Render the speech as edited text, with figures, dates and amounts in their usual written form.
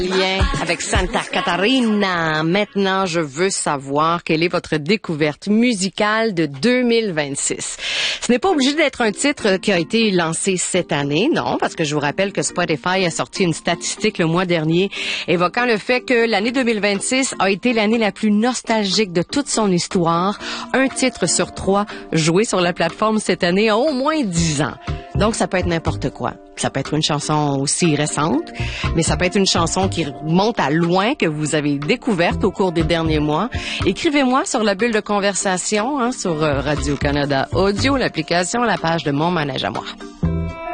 Lien avec Santa Catarina. Maintenant, je veux savoir quelle est votre découverte musicale de 2026. Ce n'est pas obligé d'être un titre qui a été lancé cette année, non, parce que je vous rappelle que Spotify a sorti une statistique le mois dernier évoquant le fait que l'année 2026 a été l'année la plus nostalgique de toute son histoire. Un titre sur 3 joué sur la plateforme cette année a au moins 10 ans. Donc, ça peut être n'importe quoi. Ça peut être une chanson aussi récente, mais ça peut être une chanson qui remonte à loin, que vous avez découverte au cours des derniers mois. Écrivez-moi sur la bulle de conversation, sur Radio-Canada Audio, l'application, la page de Mon Manège à moi.